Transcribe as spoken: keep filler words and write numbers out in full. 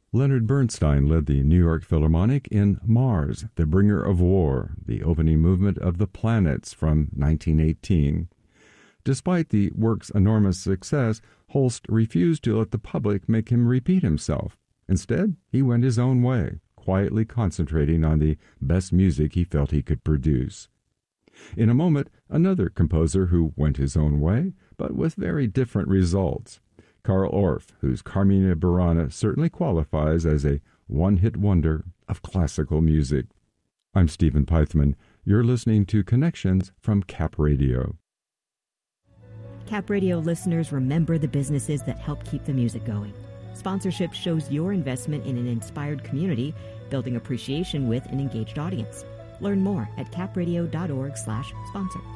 Leonard Bernstein led the New York Philharmonic in Mars, the Bringer of War, the opening movement of The Planets from nineteen eighteen. Despite the work's enormous success, Holst refused to let the public make him repeat himself. Instead, he went his own way, quietly concentrating on the best music he felt he could produce. In a moment, another composer who went his own way, but with very different results. Carl Orff, whose Carmina Burana certainly qualifies as a one-hit wonder of classical music. I'm Stephen Peithman. You're listening to Connections from Cap Radio. Cap Radio listeners, remember the businesses that help keep the music going. Sponsorship shows your investment in an inspired community, building appreciation with an engaged audience. Learn more at capradio.org slash sponsor.